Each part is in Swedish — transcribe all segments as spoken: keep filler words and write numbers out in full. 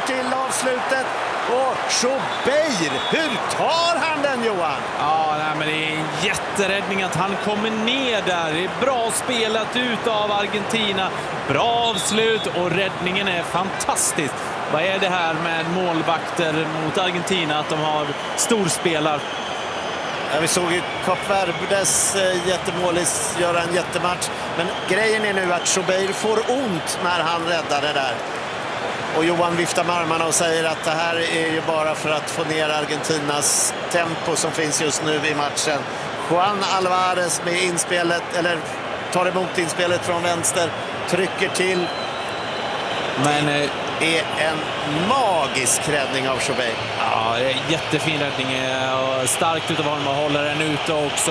till avslutet. Och Jobeir, hur tar han den, Johan? Ja, nej, men det är en jätteräddning att han kommer ner där. Det är bra spelat ut av Argentina. Bra avslut och räddningen är fantastisk. Vad är det här med målvakter mot Argentina, att de har storspelar? Ja, vi såg ju Kap Verdes äh, jättemålis göra en jättematch. Men grejen är nu att Jobeir får ont när han räddar det där. Och Johan viftar med armarna och säger att det här är ju bara för att få ner Argentinas tempo som finns just nu i matchen. Juan Alvarez med inspelet, eller tar emot inspelet från vänster, trycker till. Men eh, är en magisk räddning av Jobeir. Ja, jättefin räddning och starkt utav honom och håller den ute också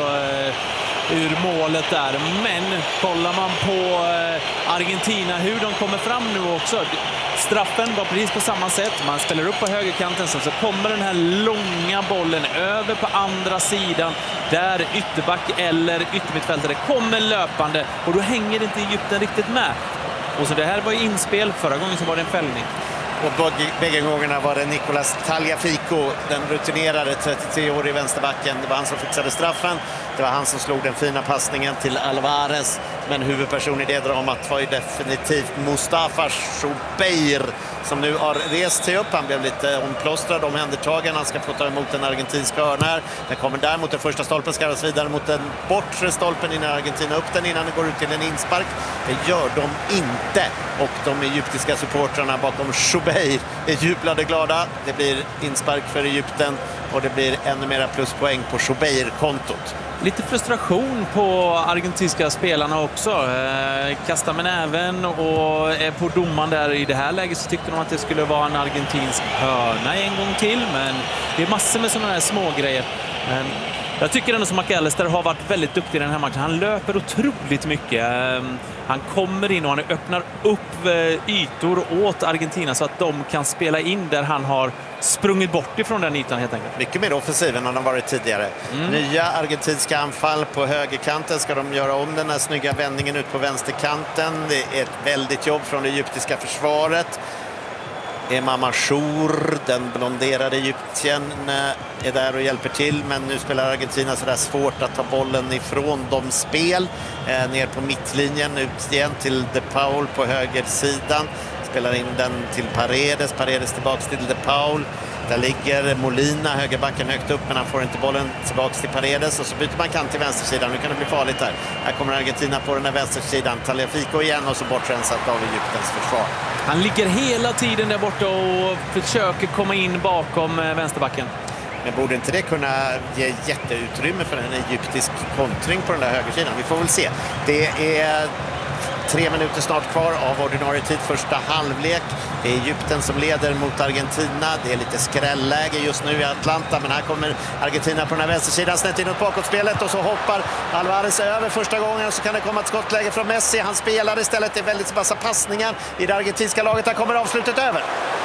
ur målet där. Men kollar man på Argentina, hur de kommer fram nu också. Straffen var precis på samma sätt. Man spelar upp på högerkanten, så kommer den här långa bollen över på andra sidan där ytterback eller yttermittfältare kommer löpande, och då hänger inte Egypten riktigt med. Och så det här var ju inspel, förra gången så var det en fällning. Och bägge gångerna var det Nicolas Tagliafico, den rutinerade trettiotre-årige vänsterbacken. Det var han som fixade straffen. Det var han som slog den fina passningen till Alvarez. Men huvudperson i det dramat var ju definitivt Mustafa Jobeir, som nu har rest sig upp. Han blev lite omplåstrad, omhändertagen. Han ska få ta emot en argentinsk hörna här. Den kommer där mot den första stolpen, ska röras vidare mot den bortre stolpen innan Argentina upp den, innan det går ut till en inspark. Det gör de inte. Och de egyptiska supportrarna bakom Jobeir är jublade glada. Det blir inspark för Egypten och det blir ännu mera pluspoäng på Jobeir-kontot. Lite frustration på argentinska spelarna också. Eh, kastar med näven och är på domaren där. I det här läget så tyckte de att det skulle vara en argentinsk hörna en gång till. Men det är massor med sådana här små grejer. Men jag tycker ändå som McAllister har varit väldigt duktig i den här matchen. Han löper otroligt mycket. Han kommer in och han öppnar upp ytor åt Argentina så att de kan spela in där han har sprungit bort ifrån den ytan helt enkelt. Mycket mer offensiv än han har varit tidigare. Mm. Nya argentinska anfall på högerkanten. Ska de göra om den här snygga vändningen ut på vänsterkanten? Det är ett väldigt jobb från det egyptiska försvaret. Emma Mashour, den blonderade egyptien, är där och hjälper till, men nu spelar Argentina så där svårt att ta bollen ifrån dem spel. Eh, ner på mittlinjen, ut igen till De Paul på högersidan. Spelar in den till Paredes, Paredes tillbaks till De Paul. Där ligger Molina, högerbacken, högt upp, men han får inte bollen tillbaks till Paredes. Och så byter man kant till vänstersidan. Nu kan det bli farligt där. Här kommer Argentina på den här vänstersidan. Tagliafico igen och så bortrensat av Egyptens försvar. Han ligger hela tiden där borta och försöker komma in bakom vänsterbacken. Men borde inte det kunna ge jätteutrymme för en egyptisk kontring på den där högersidan? Vi får väl se. Det är tre minuter snart kvar av ordinarie tid, första halvlek. Det är Egypten som leder mot Argentina. Det är lite skrälläge just nu i Atlanta, men här kommer Argentina på den här vänstersidan, snett inåt bakåtspelet, och så hoppar Alvarez över första gången, och så kan det komma ett skottläge från Messi. Han spelar istället, det är väldigt massa passningar i det argentinska laget. Här kommer avslutet över.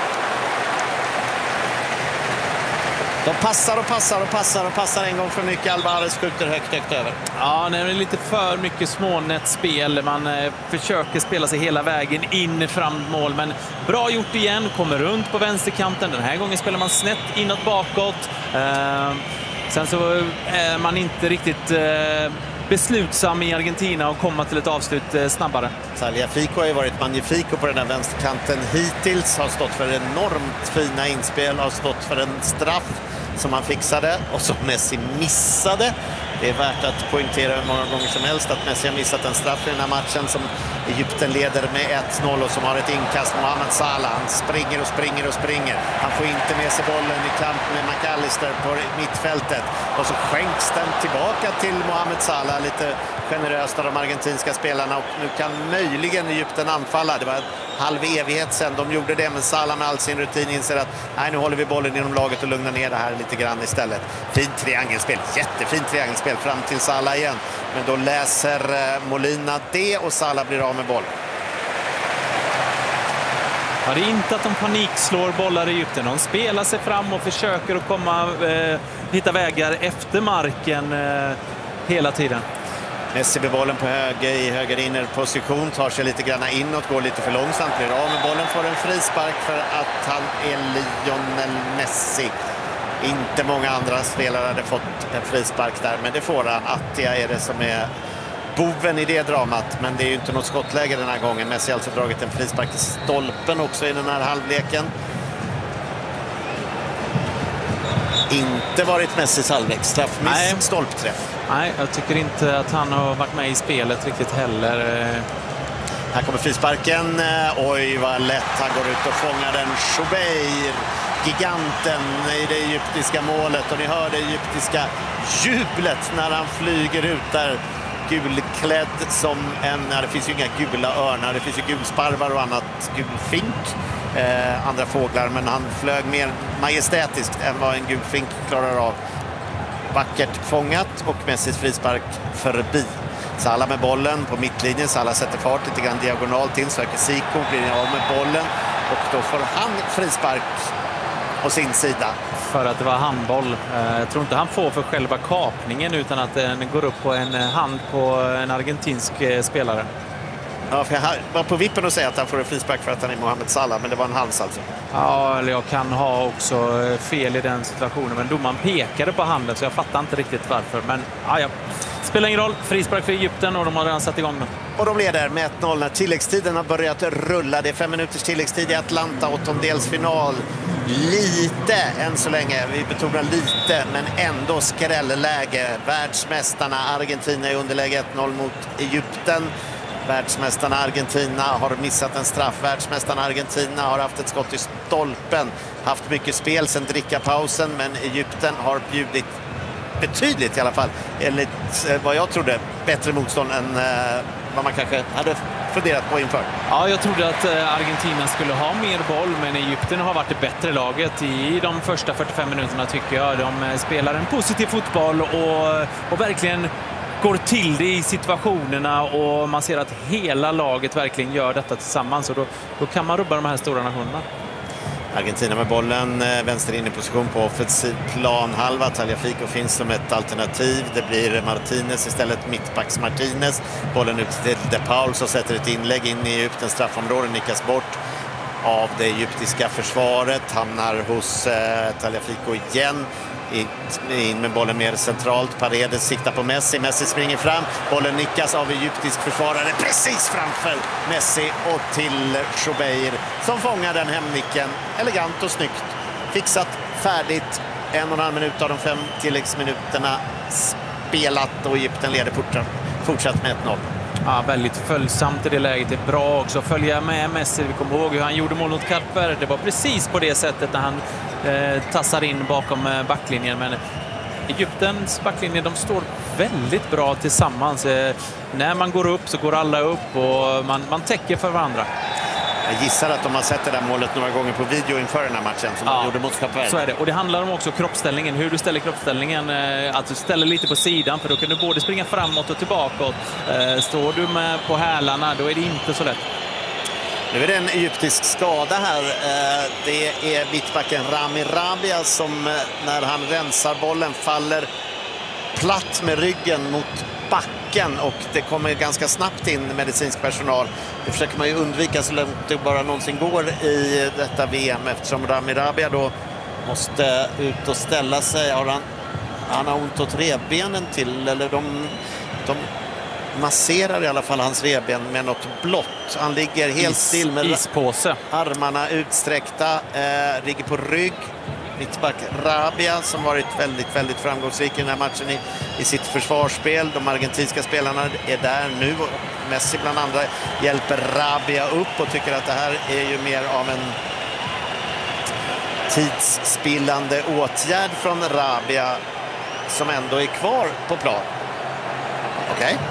De passar och passar och passar och passar en gång för mycket. Alvarez skjuter högt, högt över. Ja, det är lite för mycket smånätspel. Man eh, försöker spela sig hela vägen in fram mål, men bra gjort igen. Kommer runt på vänsterkanten. Den här gången spelar man snett inåt bakåt. Eh, sen så är man inte riktigt eh, beslutsam i Argentina att komma till ett avslut eh, snabbare. Tagliafico har ju varit magnifiko på den här vänsterkanten hittills. Har stått för enormt fina inspel. Har stått för en straff som han fixade och som Messi missade. Det är värt att poängtera hur många gånger som helst att Messi har missat en straff i den här matchen som Egypten leder med ett noll och som har ett inkast. Mohamed Salah, han springer och springer och springer. Han får inte med sig bollen i kamp med McAllister på mittfältet. Och så skänks den tillbaka till Mohamed Salah lite generöst av de argentinska spelarna. Och nu kan möjligen Egypten anfalla. Det var en halv evighet sedan de gjorde det, men Salah med all sin rutin inser att nej, nu håller vi bollen inom laget och lugnar ner det här lite grann istället. Fint triangelspel, jättefint triangelspel fram till Salah igen. Men då läser Molina det och Salah blir av med boll. Ja, det är inte att de panikslår bollar i Egypten. De spelar sig fram och försöker att komma, eh, hitta vägar efter marken eh, hela tiden. Messi med bollen på höger, i höger innerposition, tar sig lite grann inåt, går lite för långsamt, blir av med bollen, får en frispark för att han är Lionel Messi. Inte många andra spelare hade fått en frispark där, men det får han. Attia är det som är boven i det dramat, men det är ju inte något skottläge den här gången. Messi har alltså dragit en frispark i stolpen också i den här halvleken. Inte varit Messis halvlek-straff, miss stolpträff. Nej, jag tycker inte att han har varit med i spelet riktigt heller. Här kommer frisparken. Oj, vad lätt han går ut och fångar den. Choubeir, giganten i det egyptiska målet. Och ni hör det egyptiska jublet när han flyger ut där. Gulklädd som en... Ja, det finns ju inga gula örnar. Det finns ju gulsparvar och annat. Gulfink. Eh, andra fåglar. Men han flög mer majestätiskt än vad en gulfink klarar av. Vackert fångat och Messis frispark förbi. Salah med bollen på mittlinjen. Salah sätter fart lite grann diagonalt in. Söker Zico, blir av med bollen. Och då får han frispark på sin sida. För att det var handboll. Jag tror inte han får för själva kapningen utan att den går upp på en hand på en argentinsk spelare. Ja, för jag var på vippen att säga att han får en frispark för att han är Mohamed Salah, men det var en hands alltså. Ja, eller jag kan ha också fel i den situationen, men domaren pekade på handen så jag fattar inte riktigt varför. Men ja, ja. Spelar ingen roll, frispark för Egypten och de har redan satt igång nu. Och de leder med ett noll när tilläggstiden har börjat rulla. Det är fem minuters tilläggstid i Atlanta, åttondelsfinal. Lite än så länge, vi betonar lite, men ändå skrälläge. Världsmästarna Argentina är underläge ett noll mot Egypten. Världsmästarna Argentina har missat en straff. Världsmästarna Argentina har haft ett skott i stolpen. Haft mycket spel sedan drickapausen, men Egypten har bjudit betydligt i alla fall. Eller vad jag trodde, bättre motstånd än eh, vad man kanske hade funderat på inför. Ja, jag trodde att Argentina skulle ha mer boll, men Egypten har varit det bättre laget i de första fyrtiofem minuterna tycker jag. De spelar en positiv fotboll och, och verkligen går till det i situationerna och man ser att hela laget verkligen gör detta tillsammans och då, då kan man rubba de här stora nationerna. Argentina med bollen, vänster in i position på offensiv planhalva. Tagliafico finns som ett alternativ. Det blir Martinez istället, mittbacks Martinez. Bollen ut till De Paul som sätter ett inlägg in i Egyptens straffområde, nickas bort av det egyptiska försvaret. Hamnar hos eh, Tagliafico igen. In med bollen mer centralt. Paredes siktar på Messi. Messi springer fram. Bollen nickas av egyptisk försvarare precis framför Messi och till Choubeir som fångar den hemnicken. Elegant och snyggt. Fixat, färdigt. En och en halv minut av de fem tilläggsminuterna spelat och Egypten leder fortsatt, fortsatt med ett noll. Ja, väldigt följsamt i det läget. Det är bra också att följa med Messi. Vi kommer ihåg hur han gjorde mål mot Kap Verde. Det var precis på det sättet när han eh, tassar in bakom eh, backlinjen. Men Egyptens backlinje, de står väldigt bra tillsammans. Eh, när man går upp så går alla upp och man, man täcker för varandra. Jag gissar att de har sett det där målet några gånger på video inför den här matchen som ja, de gjorde mot Kap Verde. Så är det. Och det handlar om också kroppsställningen. Hur du ställer kroppsställningen. Att du ställer lite på sidan för då kan du både springa framåt och tillbaka. Står du med på hälarna då är det inte så lätt. Nu är det en egyptisk skada här. Det är mittbacken Rami Rabia som när han rensar bollen faller platt med ryggen mot backen och det kommer ganska snabbt in medicinsk personal. Det försöker man ju undvika så långt det bara någonsin går i detta V M eftersom Rami Rabia då måste ut och ställa sig. Har han, han har ont åt revbenen till, eller de, de masserar i alla fall hans revben med något blått. Han ligger helt Is, still med ispåse. Armarna utsträckta, eh, ligger på rygg. Mittback Rabia som varit väldigt, väldigt framgångsrik i den här matchen i, i sitt försvarsspel. De argentinska spelarna är där nu. Messi bland andra hjälper Rabia upp och tycker att det här är ju mer av en tidsspillande åtgärd från Rabia som ändå är kvar på plan. Okej. Okay.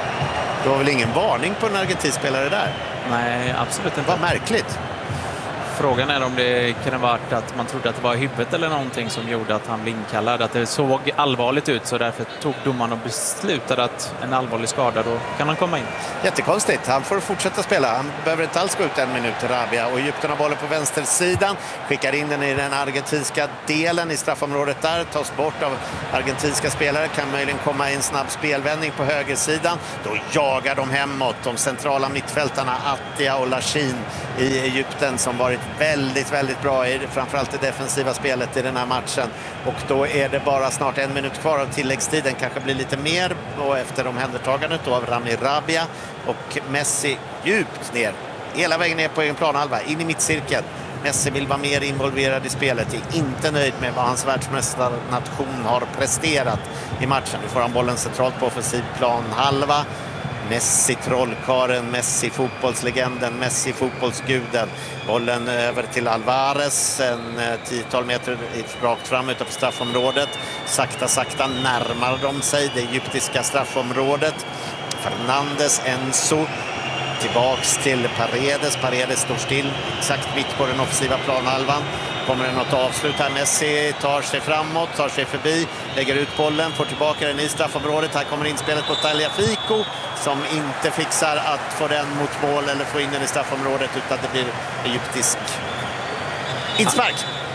Det var väl ingen varning på en argentinsk spelare där? Nej, absolut inte. Vad märkligt. Frågan är om det kan ha varit att man trodde att det var huvudet eller någonting som gjorde att han blev inkallad. Att det såg allvarligt ut, så därför tog domaren och beslutade att en allvarlig skada, då kan han komma in. Jättekonstigt. Han får fortsätta spela. Han behöver inte alls gå ut en minut till Rabia. Och Egypten har bollen på vänstersidan. Skickar in den i den argentinska delen i straffområdet där. Tas bort av argentinska spelare. Kan möjligen komma i en snabb spelvändning på högersidan. Då jagar de hemåt. De centrala mittfältarna Attia och Lachin i Egypten som varit väldigt, väldigt bra i framförallt det defensiva spelet i den här matchen. Och då är det bara snart en minut kvar av tilläggstiden. Kanske blir lite mer och efter omhändertagandet av Rami Rabia och Messi djupt ner. Hela vägen ner på egen planhalva, in i mittcirkeln. Messi vill vara mer involverad i spelet, är inte nöjd med vad hans världsmästarnation har presterat i matchen. Nu får han bollen centralt på offensiv planhalva. Messi trollkaren, Messi fotbollslegenden, Messi fotbollsguden. Bollen över till Alvarez, en tiotal meter rakt fram utanför straffområdet. Sakta, sakta närmar de sig det egyptiska straffområdet. Fernandes, Enzo. Tillbaks till Paredes. Paredes står still exakt mitt på den offensiva planhalvan. Kommer det något avslut här. Messi tar sig framåt, tar sig förbi, lägger ut bollen, får tillbaka den i straffområdet. Här kommer inspelet på Tagliafico som inte fixar att få den mot mål eller få in den i straffområdet, utan det blir egyptisk inspark.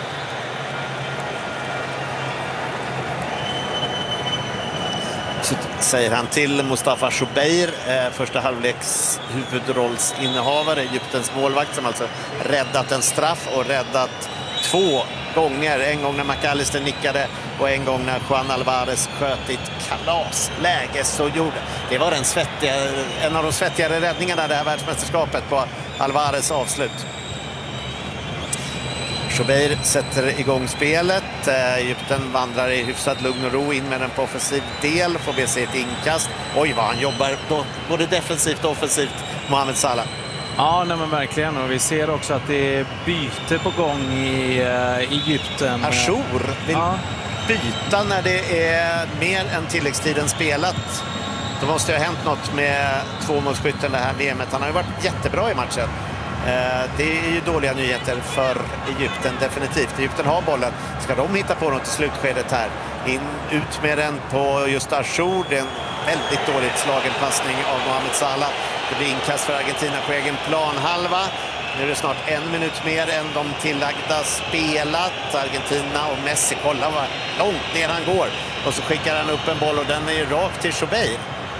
Så säger han till Mustafa Shubeir, eh, första halvleks huvudrollsinnehavare, Egyptens målvakt, som alltså räddat en straff och räddat två gånger. En gång när McAllister nickade och en gång när Juan Alvarez sköt i ett kalasläge. Så gjorde det var den svettiga, en av de svettigare räddningarna det här världsmästerskapet på Alvarez avslut. Shubeir sätter igång spelet. Egypten vandrar i hyfsad lugn och ro in med den på offensiv del. Får be sig ett inkast. Oj vad han jobbar både defensivt och offensivt, Mohamed Salah. Ja, nej men verkligen. Och vi ser också att det är byte på gång i uh, Egypten. Achour vill ja. byta när det är mer än tilläggstiden spelat. Då måste det ha hänt något med tvåmålsskytten det här V M:et. Han har ju varit jättebra i matchen. Det är ju dåliga nyheter för Egypten, definitivt. Egypten har bollen. Ska de hitta på något i slutskedet här? In, ut med den på just Achour. Det är en väldigt dåligt slagen passning av Mohamed Salah. Det blir inkast för Argentina på egen planhalva. Nu är det snart en minut mer än de tillagda spelat. Argentina och Messi, kolla vad långt ner han går. Och så skickar han upp en boll och den är ju rakt till Shubeir.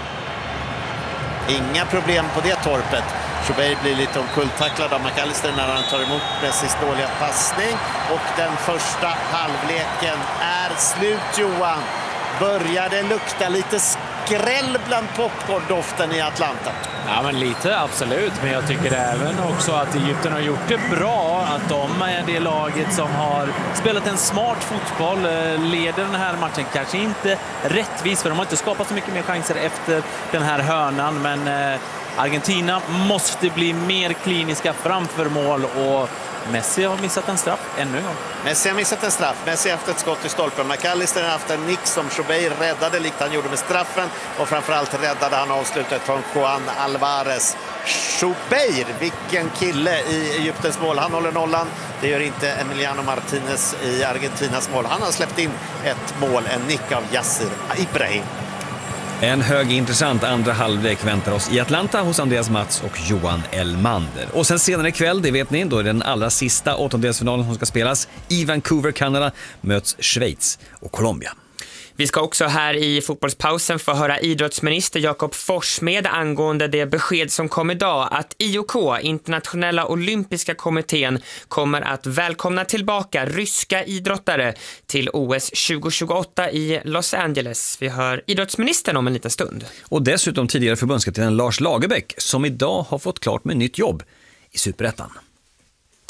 Inga problem på det torpet. Shubeir blir lite omkulltacklad av McAllister när han tar emot Messis dåliga passning. Och den första halvleken är slut, Johan. Börjar det lukta lite skräll bland popcorndoften i Atlanta? Ja, men lite, absolut. Men jag tycker även också att Egypten har gjort det bra. Att de är det laget som har spelat en smart fotboll, leder den här matchen. Kanske inte rättvis, för de har inte skapat så mycket mer chanser efter den här hörnan. Men Argentina måste bli mer kliniska framför mål, och Messi har missat en straff ännu en gång. Messi har missat en straff. Messi har haft ett skott i stolpen. McAllister har haft en nick som Shubeir räddade, likt han gjorde med straffen. Och framförallt räddade han avslutet från Juan Alvarez. Shubeir, vilken kille i Egyptens mål. Han håller nollan. Det gör inte Emiliano Martinez i Argentinas mål. Han har släppt in ett mål, en nick av Yasser Ibrahim. En högintressant andra halvlek väntar oss i Atlanta hos Andreas Mats och Johan Elmander. Och sen senare ikväll, det vet ni, då är den allra sista åttondelsfinalen som ska spelas. I Vancouver, Kanada möts Schweiz och Colombia. Vi ska också här i fotbollspausen få höra idrottsminister Jakob Forssmed angående det besked som kom idag att I O K, Internationella Olympiska kommittén, kommer att välkomna tillbaka ryska idrottare till O S tjugo tjugoåtta i Los Angeles. Vi hör idrottsministern om en liten stund. Och dessutom tidigare förbundskapten Lars Lagerbäck som idag har fått klart med nytt jobb i Superettan.